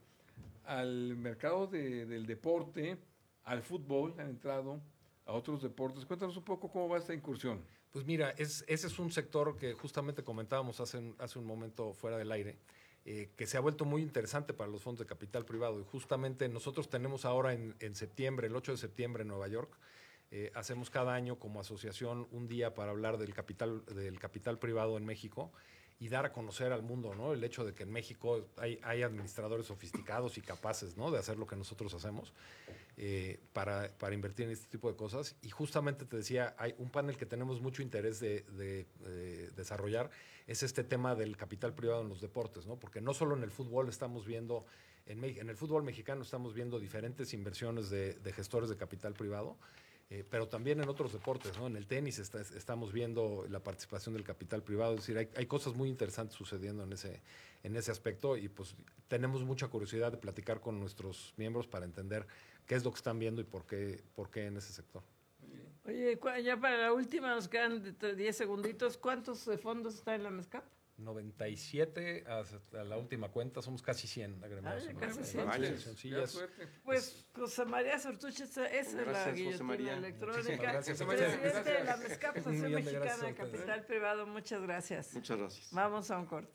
al mercado del deporte, al fútbol, han entrado a otros deportes. Cuéntanos un poco cómo va esta incursión. Pues mira, ese es un sector que justamente comentábamos hace un momento fuera del aire. que se ha vuelto muy interesante para los fondos de capital privado. Y justamente nosotros tenemos ahora en septiembre, el 8 de septiembre en Nueva York, hacemos cada año como asociación un día para hablar del capital privado en México y dar a conocer al mundo, ¿no? El hecho de que en México hay administradores sofisticados y capaces, ¿no?, de hacer lo que nosotros hacemos para invertir en este tipo de cosas. Y justamente te decía, hay un panel que tenemos mucho interés de desarrollar, es este tema del capital privado en los deportes, ¿no? Porque no solo en el fútbol estamos viendo, en el fútbol mexicano estamos viendo diferentes inversiones de gestores de capital privado, pero también en otros deportes, ¿no? En el tenis estamos viendo la participación del capital privado, es decir, hay cosas muy interesantes sucediendo en ese aspecto y pues tenemos mucha curiosidad de platicar con nuestros miembros para entender qué es lo que están viendo y por qué en ese sector. Oye, ya para la última nos quedan 10 segunditos. ¿Cuántos fondos están en la MESCAP? 97 hasta la última cuenta, somos casi 100 agremiados. Casi 100. Pues José María Sortuche, esa es la guillotina electrónica. Gracias, presidente de la MESCAP, Asociación Mexicana de Capital Privado, muchas gracias. Muchas gracias. Vamos a un corte.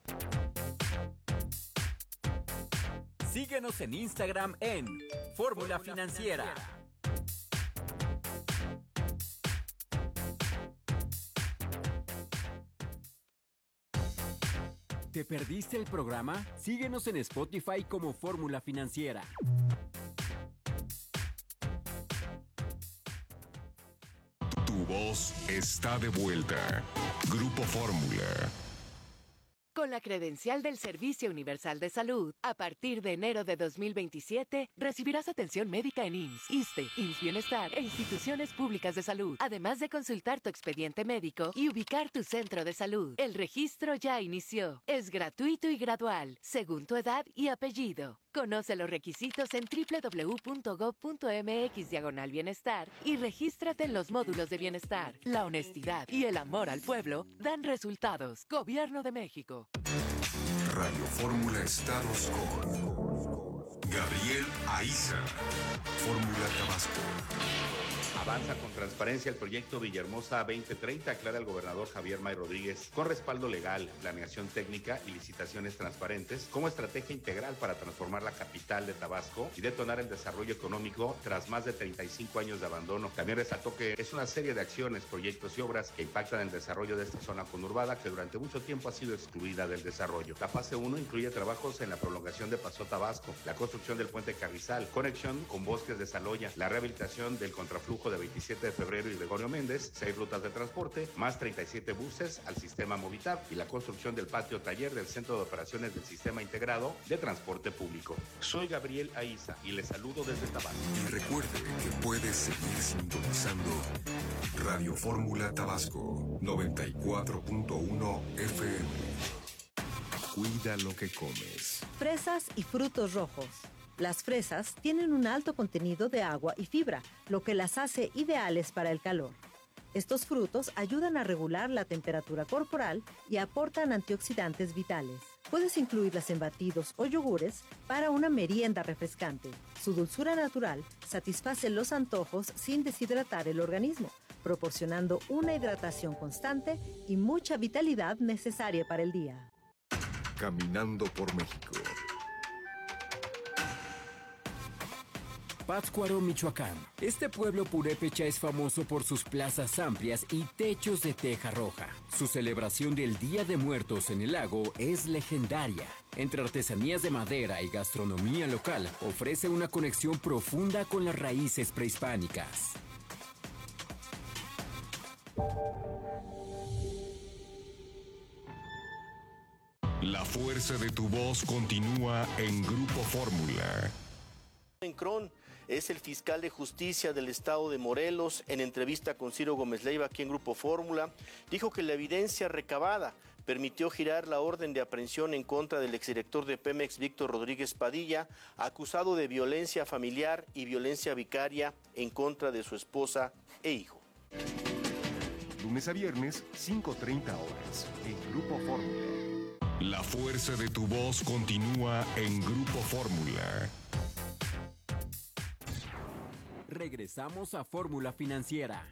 Síguenos en Instagram en Fórmula Financiera. ¿Te perdiste el programa? Síguenos en Spotify como Fórmula Financiera. Tu voz está de vuelta. Grupo Fórmula. Con la credencial del Servicio Universal de Salud, a partir de enero de 2027, recibirás atención médica en IMSS, ISSSTE, IMSS Bienestar e instituciones públicas de salud, además de consultar tu expediente médico y ubicar tu centro de salud. El registro ya inició. Es gratuito y gradual, según tu edad y apellido. Conoce los requisitos en www.gov.mx/bienestar y regístrate en los módulos de bienestar. La honestidad y el amor al pueblo dan resultados. Gobierno de México. Radio Fórmula Estados con Gabriel Aiza. Fórmula Tabasco. Avanza con transparencia el proyecto Villahermosa 2030, aclara el gobernador Javier May Rodríguez, con respaldo legal, planeación técnica y licitaciones transparentes como estrategia integral para transformar la capital de Tabasco y detonar el desarrollo económico tras más de 35 años de abandono. También resaltó que es una serie de acciones, proyectos y obras que impactan el desarrollo de esta zona conurbada que durante mucho tiempo ha sido excluida del desarrollo. La fase 1 incluye trabajos en la prolongación de Paso Tabasco, la construcción del puente Carrizal, conexión con Bosques de Saloya, la rehabilitación del contraflujo de 27 de febrero y Gregorio Méndez, 6 rutas de transporte, más 37 buses al sistema Movitab y la construcción del patio taller del Centro de Operaciones del Sistema Integrado de Transporte Público. Soy Gabriel Aiza y les saludo desde Tabasco. Y recuerde que puedes seguir sintonizando Radio Fórmula Tabasco 94.1 FM. Cuida lo que comes. Fresas y frutos rojos. Las fresas tienen un alto contenido de agua y fibra, lo que las hace ideales para el calor. Estos frutos ayudan a regular la temperatura corporal y aportan antioxidantes vitales. Puedes incluirlas en batidos o yogures para una merienda refrescante. Su dulzura natural satisface los antojos sin deshidratar el organismo, proporcionando una hidratación constante y mucha vitalidad necesaria para el día. Caminando por México. Pátzcuaro, Michoacán. Este pueblo purépecha es famoso por sus plazas amplias y techos de teja roja. Su celebración del Día de Muertos en el lago es legendaria. Entre artesanías de madera y gastronomía local, ofrece una conexión profunda con las raíces prehispánicas. La fuerza de tu voz continúa en Grupo Fórmula. Cron es el fiscal de justicia del estado de Morelos. En entrevista con Ciro Gómez Leiva aquí en Grupo Fórmula, dijo que la evidencia recabada permitió girar la orden de aprehensión en contra del exdirector de Pemex, Víctor Rodríguez Padilla, acusado de violencia familiar y violencia vicaria en contra de su esposa e hijo. Lunes a viernes, 5:30 horas, en Grupo Fórmula. La fuerza de tu voz continúa en Grupo Fórmula. Regresamos a Fórmula Financiera.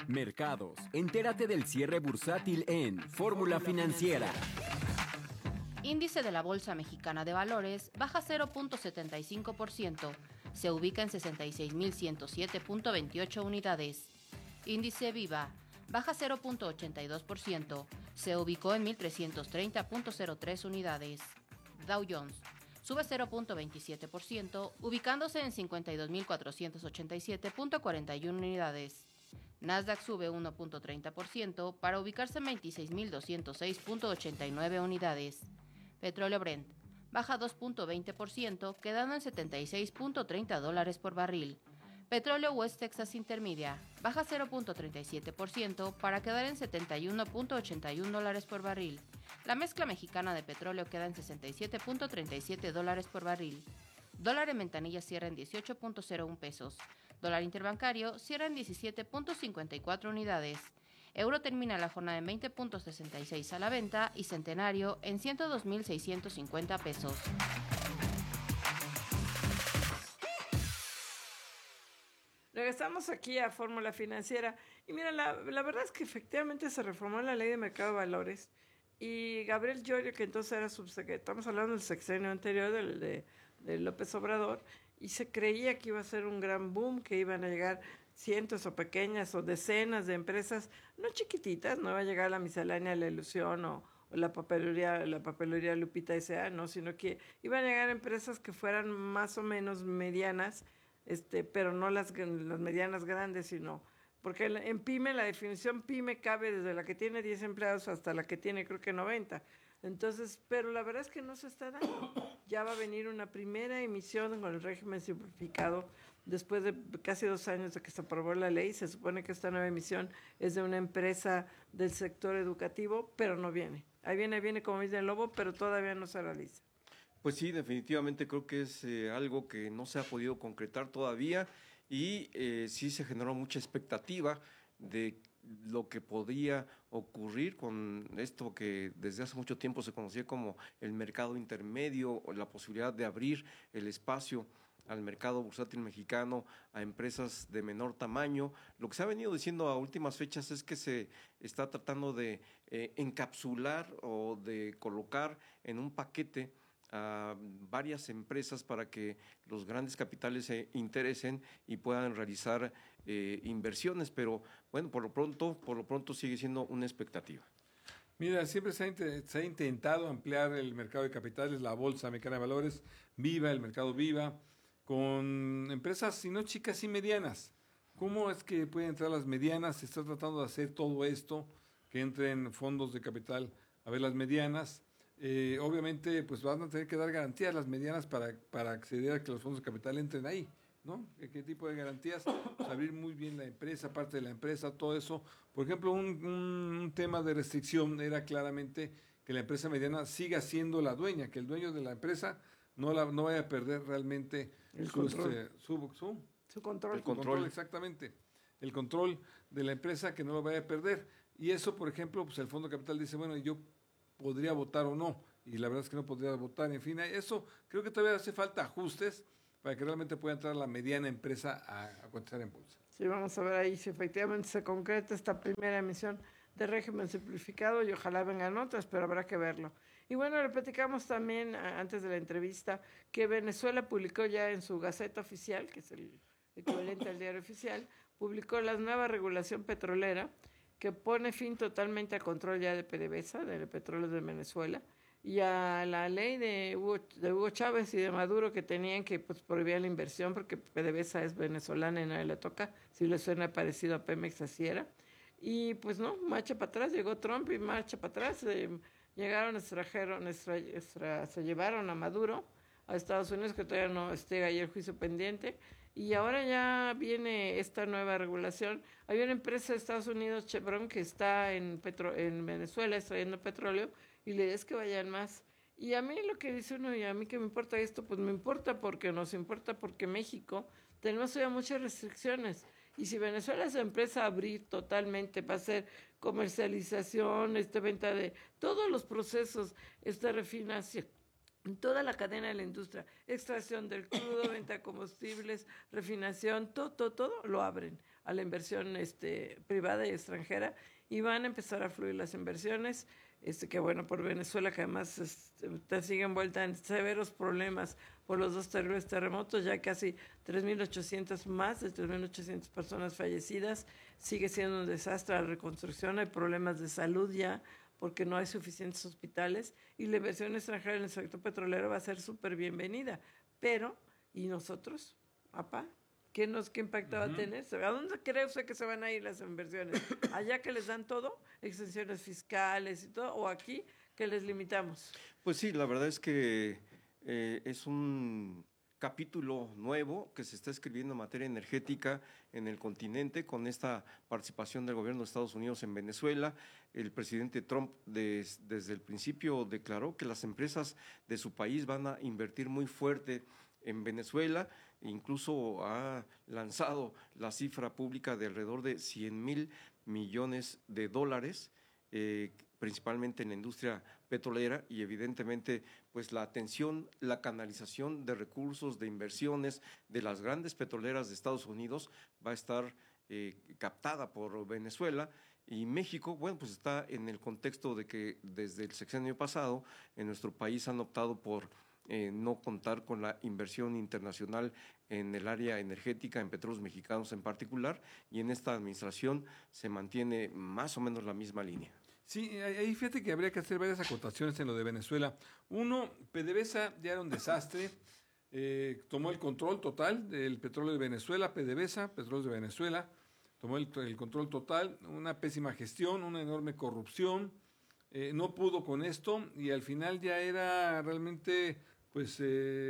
Mercados. Entérate del cierre bursátil en Fórmula Financiera. Índice de la Bolsa Mexicana de Valores baja 0.75%. Se ubica en 66.107.28 unidades. Índice Viva baja 0.82%. Se ubicó en 1.330.03 unidades. Dow Jones sube 0.27%, ubicándose en 52.487.41 unidades. Nasdaq sube 1.30% para ubicarse en 26.206.89 unidades. Petróleo Brent baja 2.20%, quedando en $76.30 por barril. Petróleo West Texas Intermedia baja 0.37% para quedar en $71.81 por barril. La mezcla mexicana de petróleo queda en $67.37 por barril. Dólar en ventanilla cierra en 18.01 pesos. Dólar interbancario cierra en 17.54 unidades. Euro termina la jornada en 20.66 a la venta y centenario en 102.650 pesos. Regresamos aquí a Fórmula Financiera y mira, la verdad es que efectivamente se reformó la ley de mercado de valores y Gabriel Llorio, que entonces era subsecretario, estamos hablando del sexenio anterior de López Obrador, y se creía que iba a ser un gran boom, que iban a llegar cientos o pequeñas o decenas de empresas, no chiquititas, no iba a llegar la miscelánea La Ilusión o la papelería Lupita S.A., no, sino que iban a llegar empresas que fueran más o menos medianas, pero no las medianas grandes, sino porque en PYME, la definición PYME cabe desde la que tiene 10 empleados hasta la que tiene creo que 90. Entonces, pero la verdad es que no se está dando. Ya va a venir una primera emisión con el régimen simplificado después de casi 2 años de que se aprobó la ley. Se supone que esta nueva emisión es de una empresa del sector educativo, pero no viene. Ahí viene como dice el Lobo, pero todavía no se realiza. Pues sí, definitivamente creo que es algo que no se ha podido concretar todavía y sí se generó mucha expectativa de lo que podría ocurrir con esto que desde hace mucho tiempo se conocía como el mercado intermedio, o la posibilidad de abrir el espacio al mercado bursátil mexicano a empresas de menor tamaño. Lo que se ha venido diciendo a últimas fechas es que se está tratando de encapsular o de colocar en un paquete a varias empresas para que los grandes capitales se interesen y puedan realizar inversiones, pero bueno, por lo pronto sigue siendo una expectativa. Mira, siempre se ha intentado ampliar el mercado de capitales, la Bolsa Mexicana de Valores, Viva, el mercado Viva, con empresas, si no chicas, y medianas. ¿Cómo es que pueden entrar las medianas? Se está tratando de hacer todo esto, que entren fondos de capital a ver las medianas. Obviamente, pues van a tener que dar garantías las medianas para acceder a que los fondos de capital entren ahí, ¿no? ¿Qué tipo de garantías? Pues abrir muy bien la empresa, parte de la empresa, todo eso. Por ejemplo, un tema de restricción era claramente que la empresa mediana siga siendo la dueña, que el dueño de la empresa no vaya a perder realmente su control. Su control, exactamente. El control de la empresa, que no lo vaya a perder. Y eso, por ejemplo, pues el Fondo de Capital dice, bueno, yo podría votar o no, y la verdad es que no podría votar, en fin, eso creo que todavía hace falta ajustes para que realmente pueda entrar la mediana empresa a cotizar en bolsa. Sí, vamos a ver ahí si efectivamente se concreta esta primera emisión de régimen simplificado y ojalá vengan otras, pero habrá que verlo. Y bueno, le platicamos también antes de la entrevista que Venezuela publicó ya en su Gaceta Oficial, que es el equivalente al Diario Oficial, publicó la nueva regulación petrolera que pone fin totalmente al control ya de PDVSA, del petróleo de Venezuela, y a la ley de Hugo Chávez y de Maduro, que tenían que prohibir la inversión porque PDVSA es venezolana y nadie le toca. Si le suena parecido a Pemex, así era. Y pues no, marcha para atrás, llegó Trump y marcha para atrás. Llegaron se llevaron a Maduro a Estados Unidos, que todavía no ahí el juicio pendiente. Y ahora ya viene esta nueva regulación. Hay una empresa de Estados Unidos, Chevron, que está en Venezuela extrayendo petróleo, y la idea es que vayan más. Y a mí lo que dice uno, y a mí que me importa esto, pues me importa porque nos importa, porque México tenemos ya muchas restricciones. Y si Venezuela se empieza a abrir totalmente, va a ser comercialización, venta de todos los procesos, refinación, toda la cadena de la industria, extracción del crudo, venta de combustibles, refinación, todo lo abren. a la inversión privada y extranjera, y van a empezar a fluir las inversiones, que bueno, por Venezuela, que además sigue envuelta en severos problemas por los 2 terribles terremotos, ya casi 3.800, más de 3.800 personas fallecidas, sigue siendo un desastre la reconstrucción, hay problemas de salud ya, porque no hay suficientes hospitales, y la inversión extranjera en el sector petrolero va a ser súper bienvenida, pero, ¿y nosotros, papá? ¿Qué impacto va a tener? ¿A dónde cree usted que se van a ir las inversiones? ¿Allá que les dan todo? ¿Exenciones fiscales y todo? ¿O aquí que les limitamos? Pues sí, la verdad es que es un capítulo nuevo que se está escribiendo en materia energética en el continente con esta participación del gobierno de Estados Unidos en Venezuela. El presidente Trump desde el principio declaró que las empresas de su país van a invertir muy fuerte en Venezuela, incluso ha lanzado la cifra pública de alrededor de $100,000 millones, principalmente en la industria petrolera, y evidentemente pues la atención, la canalización de recursos, de inversiones de las grandes petroleras de Estados Unidos va a estar captada por Venezuela. Y México, bueno, pues está en el contexto de que desde el sexenio pasado en nuestro país han optado por no contar con la inversión internacional en el área energética, en petróleos mexicanos en particular, y en esta administración se mantiene más o menos la misma línea. Sí, ahí fíjate que habría que hacer varias acotaciones en lo de Venezuela. Uno, PDVSA ya era un desastre, tomó el control total del petróleo de Venezuela, PDVSA, Petróleos de Venezuela, tomó el control total, una pésima gestión, una enorme corrupción, no pudo con esto, y al final ya era realmente, pues,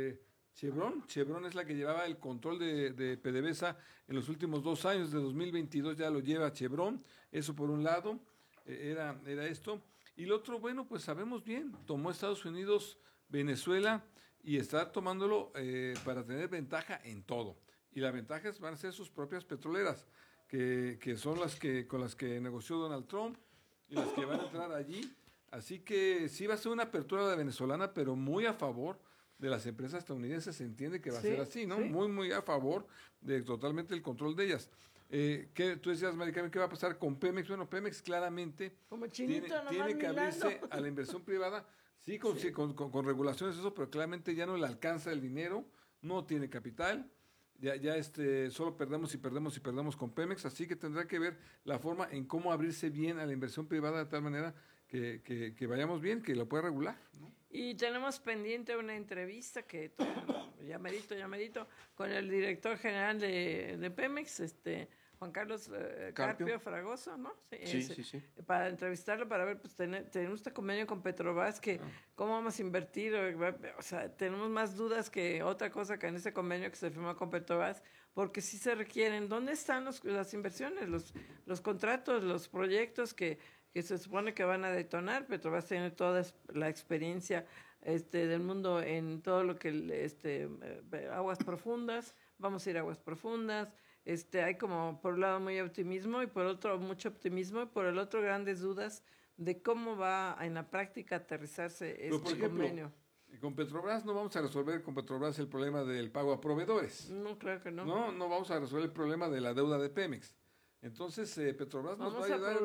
Chevron es la que llevaba el control de PDVSA en los últimos 2 años, de 2022 ya lo lleva Chevron, eso por un lado, era esto. Y lo otro, bueno, pues sabemos bien, tomó Estados Unidos Venezuela y está tomándolo para tener ventaja en todo. Y las ventajas van a ser sus propias petroleras, que son con las que negoció Donald Trump y las que van a entrar allí. Así que sí va a ser una apertura de venezolana, pero muy a favor de las empresas estadounidenses. Se entiende que va a ser así, ¿no? Sí. Muy, muy a favor de totalmente el control de ellas. Tú decías, Maricarmen, ¿qué va a pasar con Pemex? Bueno, Pemex claramente como chinito, tiene que abrirse a la inversión privada, con regulaciones, eso, pero claramente ya no le alcanza el dinero, no tiene capital. Ya solo perdemos y perdemos con Pemex, así que tendrá que ver la forma en cómo abrirse bien a la inversión privada de tal manera que vayamos bien, que lo pueda regular, ¿no? Y tenemos pendiente una entrevista que llamadito con el director general de Pemex, Juan Carlos Carpio Fragoso, ¿no? Sí. Para entrevistarlo, para ver, pues tenemos este convenio con Petrobras, que cómo vamos a invertir, o sea, tenemos más dudas que otra cosa que en ese convenio que se firmó con Petrobras, porque sí se requieren. ¿Dónde están las inversiones, los contratos, los proyectos que se supone que van a detonar? Petrobras tiene toda la experiencia del mundo en todo lo que aguas profundas, vamos a ir a aguas profundas. Hay como por un lado muy optimismo y por otro mucho optimismo y por el otro grandes dudas de cómo va en la práctica aterrizarse convenio. Con Petrobras no vamos a resolver el problema del pago a proveedores. No, claro que no. No vamos a resolver el problema de la deuda de Pemex. Entonces, Petrobras nos va a ayudar